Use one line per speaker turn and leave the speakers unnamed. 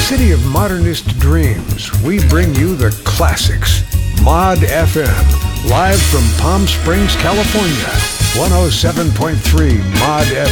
city of modernist dreams, we bring you the classics. Mod FM, live from Palm Springs, California. 107.3 Mod FM.